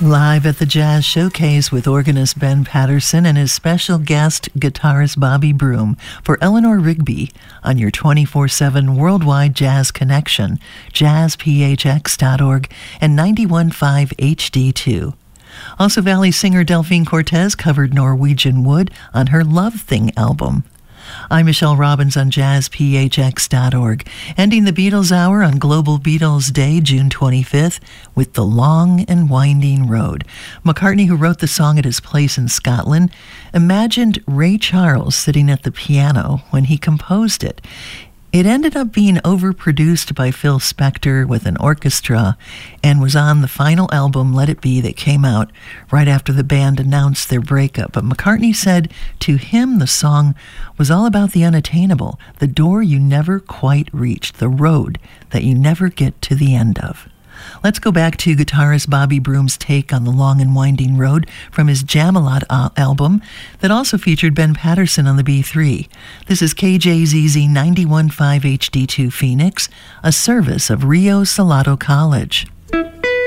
Live at the Jazz Showcase with organist Ben Patterson and his special guest guitarist Bobby Broom for Eleanor Rigby on your 24/7 worldwide jazz connection, jazzphx.org and 91.5 HD2. Also, Valley singer Delphine Cortez covered Norwegian Wood on her Love Thing album. I'm Michelle Robbins on jazzphx.org, ending the Beatles Hour on Global Beatles Day, June 25th, with The Long and Winding Road. McCartney, who wrote the song at his place in Scotland, imagined Ray Charles sitting at the piano when he composed it. It ended up being overproduced by Phil Spector with an orchestra and was on the final album, Let It Be, that came out right after the band announced their breakup. But McCartney said to him the song was all about the unattainable, the door you never quite reached, the road that you never get to the end of. Let's go back to guitarist Bobby Broom's take on The Long and Winding Road from his Jam-A-Lot album that also featured Ben Patterson on the B3. This is KJZZ 91.5 HD2 Phoenix, a service of Rio Salado College.